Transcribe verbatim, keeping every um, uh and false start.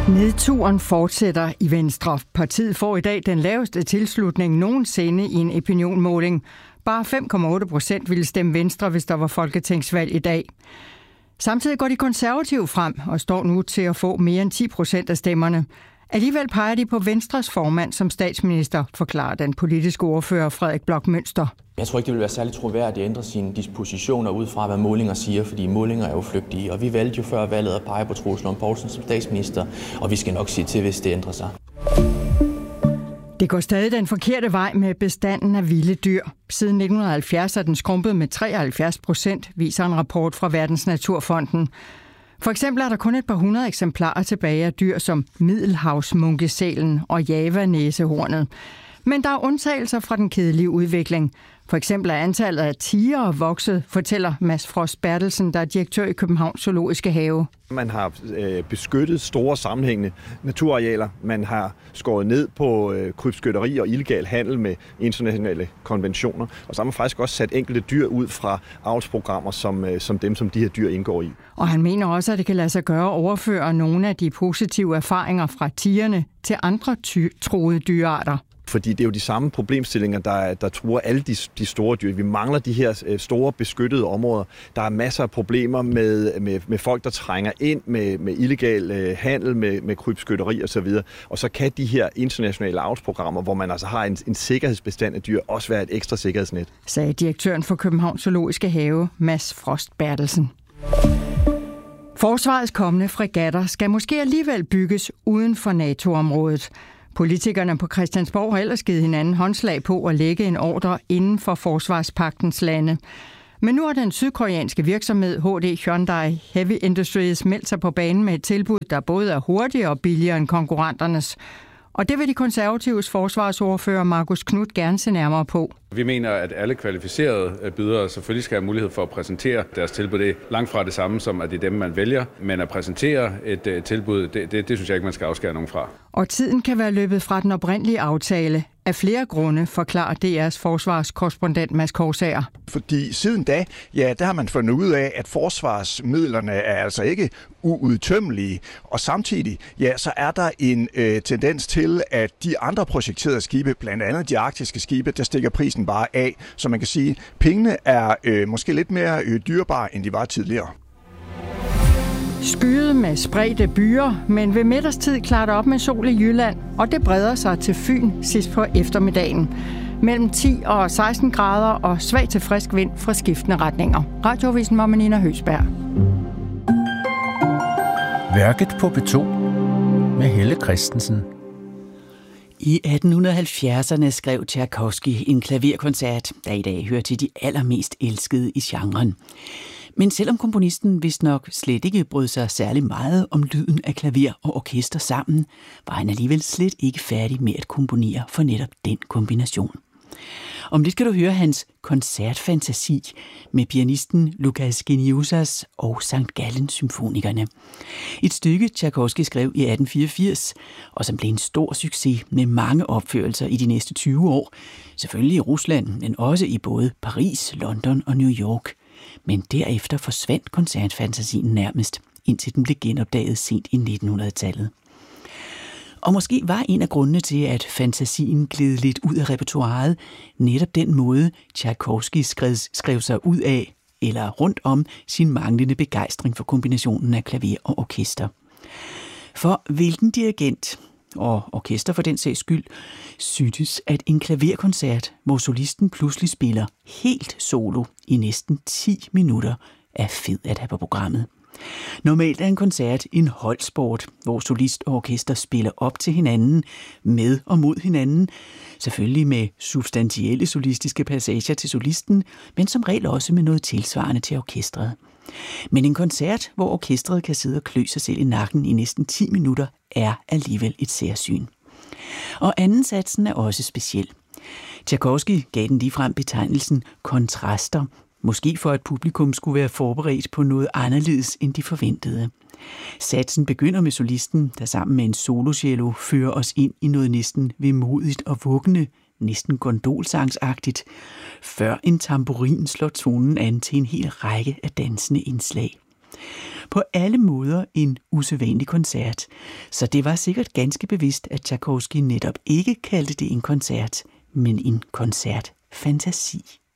Nedturen fortsætter i Venstre. Partiet får i dag den laveste tilslutning nogensinde i en opinionmåling. Bare fem komma otte procent ville stemme Venstre, hvis der var folketingsvalg i dag. Samtidig går de konservative frem og står nu til at få mere end ti procent af stemmerne. Alligevel peger de på Venstres formand som statsminister, forklarer den politiske ordfører Frederik Bloch Münster. Jeg tror ikke, det vil være særlig troværdigt at ændre sine dispositioner ud fra, hvad målinger siger, fordi målinger er jo flygtige. Og vi valgte jo før valget at pege på Troels Lund Poulsen som statsminister, og vi skal nok sige til, hvis det ændrer sig. Det går stadig den forkerte vej med bestanden af vilde dyr. Siden nitten halvfjerds er den skrumpet med treoghalvfjerds procent, viser en rapport fra Verdens Naturfonden. For eksempel er der kun et par hundrede eksemplarer tilbage af dyr som middelhavsmunkesælen og javanæsehornet. Men der er undtagelser fra den kedelige udvikling. For eksempel er antallet af tigere vokset, fortæller Mads Frost Bertelsen, der er direktør i Københavns Zoologiske Have. Man har øh, beskyttet store sammenhængende naturarealer. Man har skåret ned på øh, krybskytteri og illegal handel med internationale konventioner. Og så har man faktisk også sat enkelte dyr ud fra avlsprogrammer, som, øh, som dem, som de her dyr indgår i. Og han mener også, at det kan lade sig gøre at overføre nogle af de positive erfaringer fra tigerne til andre ty- truede dyrearter. Fordi det er jo de samme problemstillinger, der, der truer alle de, de store dyr. Vi mangler de her store beskyttede områder. Der er masser af problemer med, med, med folk, der trænger ind med, med illegal øh, handel, med, med krybskytteri osv. Og så kan de her internationale avlsprogrammer, hvor man altså har en, en sikkerhedsbestand af dyr, også være et ekstra sikkerhedsnet. Sagde direktøren for Københavns Zoologiske Have, Mads Frost Bertelsen. Forsvarets kommende fregatter skal måske alligevel bygges uden for NATO-området. Politikerne på Christiansborg har ellers givet hinanden håndslag på at lægge en ordre inden for forsvarspagtens lande. Men nu har den sydkoreanske virksomhed H D Hyundai Heavy Industries meldt sig på banen med et tilbud, der både er hurtigere og billigere end konkurrenternes. Og det vil de konservatives forsvarsordfører Marcus Knuth gerne se nærmere på. Vi mener, at alle kvalificerede bydere selvfølgelig skal have mulighed for at præsentere deres tilbud. Det er langt fra det samme som, at det er dem, man vælger. Men at præsentere et tilbud, det, det, det synes jeg ikke, man skal afskære nogen fra. Og tiden kan være løbet fra den oprindelige aftale. Af flere grunde, forklarer D R's forsvarskorrespondent Mads Korsager. Fordi siden da, ja, der har man fundet ud af, at forsvarsmidlerne er altså ikke uudtømmelige. Og samtidig, ja, så er der en øh, tendens til, at de andre projekterede skibe, blandt andet de arktiske skibe, der stikker prisen bare af. Så man kan sige, at pengene er øh, måske lidt mere øh, dyrebare, end de var tidligere. Skyet med spredte byer, men ved middagstid klarer det op med sol i Jylland, og det breder sig til Fyn sidst på eftermiddagen. Mellem ti og seksten grader og svag til frisk vind fra skiftende retninger. Radioavisen var med Nina Høsberg. Værket på P to med Helle Christensen. I atten halvfjerdserne skrev Tchaikovsky en klaverkoncert, der i dag hører til de allermest elskede i genren. Men selvom komponisten vist nok slet ikke brød sig særlig meget om lyden af klaver og orkester sammen, var han alligevel slet ikke færdig med at komponere for netop den kombination. Om lidt skal du høre hans koncertfantasi med pianisten Lukas Geniusas og Sankt Gallen symfonikerne. Et stykke Tchaikovsky skrev i atten fireogfirs, og som blev en stor succes med mange opførelser i de næste tyve år. Selvfølgelig i Rusland, men også i både Paris, London og New York. Men derefter forsvandt koncertfantasien nærmest, indtil den blev genopdaget sent i nittenhundredetallet. Og måske var en af grundene til, at fantasien gled lidt ud af repertoiret, netop den måde, Tchaikovsky skrev, skrev sig ud af, eller rundt om, sin manglende begejstring for kombinationen af klaver og orkester. For hvilken dirigent, og orkester for den sags skyld, synes, at en klaverkoncert, hvor solisten pludselig spiller helt solo i næsten ti minutter, er fed at have på programmet. Normalt er en koncert en holdsport, hvor solist og orkester spiller op til hinanden, med og mod hinanden, selvfølgelig med substantielle solistiske passager til solisten, men som regel også med noget tilsvarende til orkestret. Men en koncert, hvor orkestret kan sidde og klø sig selv i nakken i næsten ti minutter, er alligevel et særsyn. Og anden satsen er også speciel. Tchaikovsky gav den ligefrem betegnelsen kontraster, måske for at publikum skulle være forberedt på noget anderledes end de forventede. Satsen begynder med solisten, der sammen med en solocello fører os ind i noget næsten vemodigt og vuggende, næsten gondolsangsagtigt, før en tamburin slår tonen an til en hel række af dansende indslag. På alle måder en usædvanlig koncert, så det var sikkert ganske bevidst, at Tchaikovsky netop ikke kaldte det en koncert, men en koncertfantasi.